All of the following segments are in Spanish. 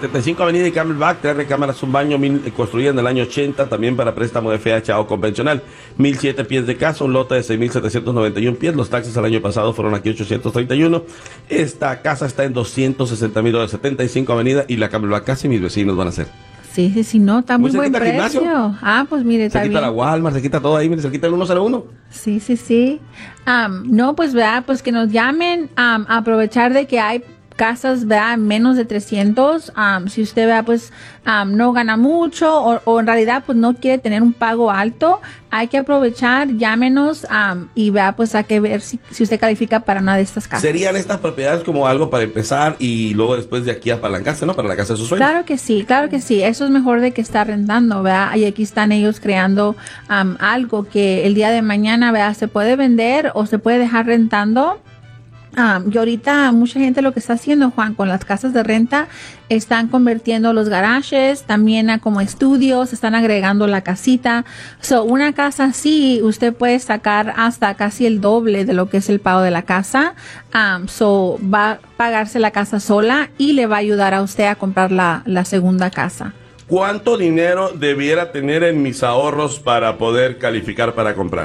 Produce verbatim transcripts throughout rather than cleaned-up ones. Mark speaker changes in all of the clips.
Speaker 1: setenta y cinco Avenida y Camelback, tres recámaras, un baño, mil, construida en el año ochenta, también para préstamo de F H A o convencional. mil siete pies de casa, un lote de seis mil setecientos noventa y uno pies. Los taxes el año pasado fueron aquí ochocientos treinta y uno. Esta casa está en doscientos sesenta mil dólares, setenta y cinco Avenida y la Camelback, casi mis vecinos van a ser.
Speaker 2: Sí, sí, sí, no, está muy, muy buen precio.
Speaker 1: Gimnasio.
Speaker 2: Ah, pues mire, está
Speaker 1: bien. Se quita la Walmart, se quita todo ahí, mire, se quita el ciento uno.
Speaker 2: Sí, sí, sí. Um, no, pues, vea, pues que nos llamen um, a aprovechar de que hay casas, vea, menos de trescientos. Um, si usted, vea, pues, um, no gana mucho o, o en realidad, pues, no quiere tener un pago alto, hay que aprovechar, llámenos um, y vea, pues, hay que ver si, si usted califica para una de estas casas.
Speaker 1: ¿Serían estas propiedades como algo para empezar y luego después de aquí apalancarse, ¿no? Para la casa de sus sueños.
Speaker 2: Claro que sí, claro que sí. Eso es mejor de que estar rentando, ¿verdad? Y aquí están ellos creando um, algo que el día de mañana, ¿verdad? Se puede vender o se puede dejar rentando. Um, y ahorita mucha gente lo que está haciendo, Juan, con las casas de renta, están convirtiendo los garajes también a como estudios, están agregando la casita. So, una casa así, usted puede sacar hasta casi el doble de lo que es el pago de la casa. Um, so, va a pagarse la casa sola y le va a ayudar a usted a comprar la, la segunda casa.
Speaker 1: ¿Cuánto dinero debiera tener en mis ahorros para poder calificar para comprar?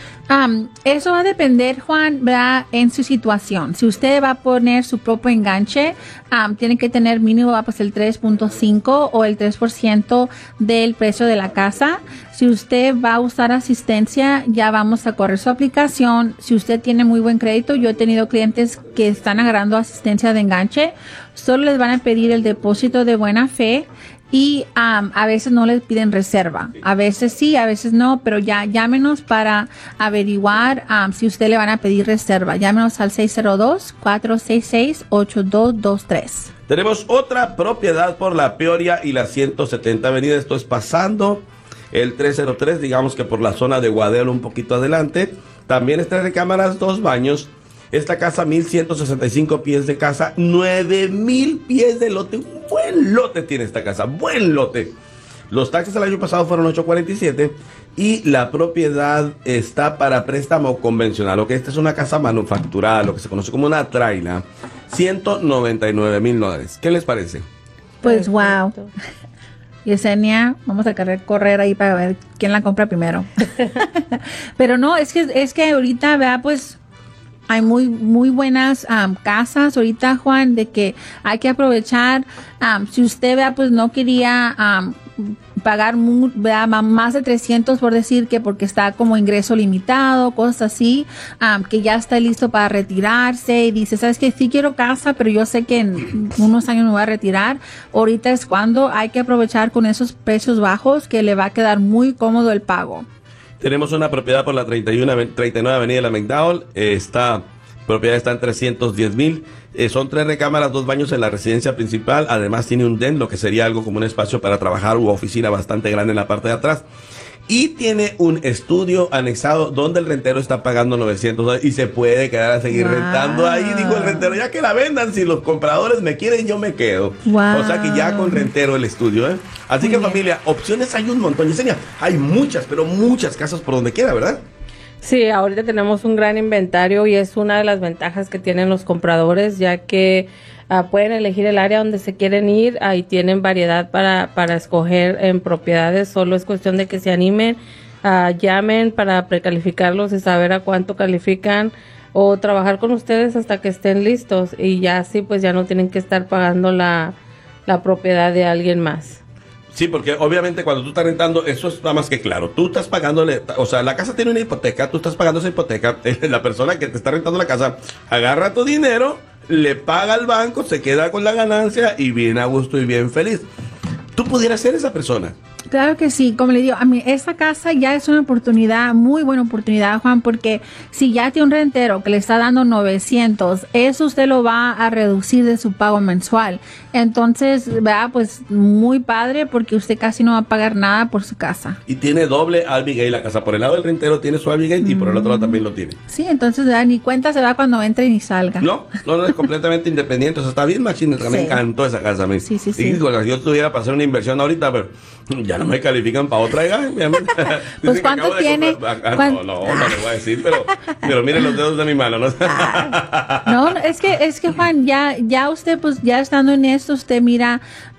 Speaker 2: Um, eso va a depender, Juan, ¿verdad? En su situación. Si usted va a poner su propio enganche, um, tiene que tener mínimo pues, el tres punto cinco o el tres por ciento del precio de la casa. Si usted va a usar asistencia, ya vamos a correr su aplicación. Si usted tiene muy buen crédito, yo he tenido clientes que están agarrando asistencia de enganche, solo les van a pedir el depósito de buena fe. Y um, a veces no les piden reserva, a veces sí, a veces no, pero ya llámenos para averiguar um, si usted le van a pedir reserva. Llámenos al seis cero dos, cuatro seis seis, ocho dos dos tres.
Speaker 1: Tenemos otra propiedad por la Peoria y la ciento setenta Avenida. Esto es pasando el trescientos tres, digamos que por la zona de Guadelo un poquito adelante. También es tres recámaras, dos baños. Esta casa, mil ciento sesenta y cinco pies de casa, nueve mil pies de lote. Un buen lote tiene esta casa, buen lote. Los taxes el año pasado fueron ocho cuarenta y siete y la propiedad está para préstamo convencional. Ok, esta es una casa manufacturada, lo que se conoce como una traila. ciento noventa y nueve mil dólares. ¿Qué les parece?
Speaker 2: Pues wow. Yesenia, vamos a querer correr ahí para ver quién la compra primero. Pero no, es que, es que ahorita, vea, pues... hay muy muy buenas um, casas ahorita, Juan, de que hay que aprovechar. Um, si usted, vea, pues no quería um, pagar muy, vea, más de trescientos por decir que porque está como ingreso limitado, cosas así, um, que ya está listo para retirarse y dice, ¿sabes qué? Sí quiero casa, pero yo sé que en unos años me voy a retirar. Ahorita es cuando hay que aprovechar con esos precios bajos que le va a quedar muy cómodo el pago.
Speaker 1: Tenemos una propiedad por la treinta y uno, treinta y nueve Avenida de la McDowell. Esta propiedad está en trescientos diez mil. Eh, son tres recámaras, dos baños en la residencia principal. Además tiene un den, lo que sería algo como un espacio para trabajar u oficina bastante grande en la parte de atrás. Y tiene un estudio anexado donde el rentero está pagando novecientos dólares y se puede quedar a seguir wow. rentando ahí. Dijo el rentero, ya que la vendan, si los compradores me quieren, yo me quedo. Wow. O sea que ya con rentero el estudio, ¿eh? Así Muy que bien. Familia, opciones hay un montón. Yesenia, hay muchas, pero muchas casas por donde quiera, ¿verdad?
Speaker 3: Sí, ahorita tenemos un gran inventario y es una de las ventajas que tienen los compradores, ya que uh, pueden elegir el área donde se quieren ir, ahí tienen variedad para, para escoger en propiedades, solo es cuestión de que se animen, uh, llamen para precalificarlos y saber a cuánto califican o trabajar con ustedes hasta que estén listos y ya así pues ya no tienen que estar pagando la, la propiedad de alguien más.
Speaker 1: Sí, porque obviamente cuando tú estás rentando, eso está más que claro. Tú estás pagándole, o sea, la casa tiene una hipoteca, tú estás pagando esa hipoteca. La persona que te está rentando la casa agarra tu dinero, le paga al banco, se queda con la ganancia y viene a gusto y bien feliz. Tú pudieras ser esa persona.
Speaker 2: Claro que sí, como le digo, a mí esta casa ya es una oportunidad, muy buena oportunidad, Juan, porque si ya tiene un rentero que le está dando novecientos, eso usted lo va a reducir de su pago mensual. Entonces, vea, pues muy padre porque usted casi no va a pagar nada por su casa.
Speaker 1: Y tiene doble Abigail la casa. Por el lado del rentero tiene su Abigail mm. y por el otro lado también lo tiene.
Speaker 2: Sí, entonces ¿verdad? Ni cuenta se da cuando entre ni salga.
Speaker 1: No, no, no es completamente independiente. O sea, está bien machina. Sí. Me encantó esa casa a mí.
Speaker 2: Sí, sí, sí.
Speaker 1: Y digo, si yo tuviera para hacer una inversión ahorita, pero ya no me califican para otra edad.
Speaker 2: Pues ¿cuánto tiene?
Speaker 1: Ah, no, no, no le voy a decir, pero, pero miren los dedos de mi mano, ¿no?
Speaker 2: No, es que, es que Juan, ya, ya usted, pues ya estando en esto, usted mira